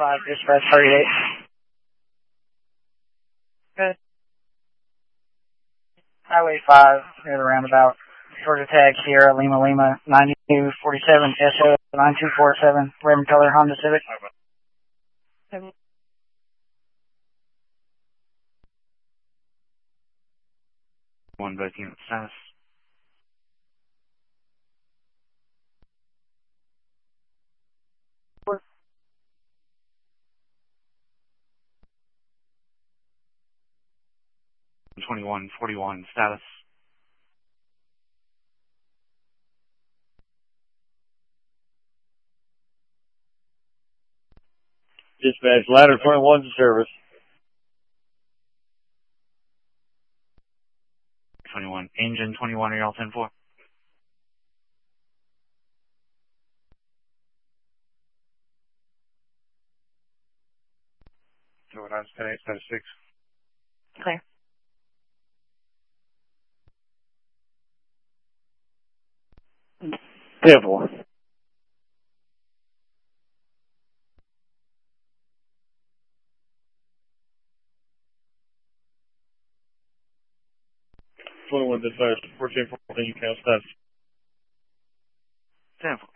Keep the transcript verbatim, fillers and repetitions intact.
five, dispatch thirty-eight. Good. Highway five, near the roundabout. Georgia Tag, Sierra, Lima, Lima, ninety-two forty-seven, S O nine two four seven, red and color Honda Civic. One both unit status. twenty-one forty-one status. Dispatch, ladder twenty-one to service. twenty-one, engine twenty-one, are y'all ten four? So what I was saying, status six. Clear. ten four. twenty-one dispatch, fourteen fourteen, you count status. ten four.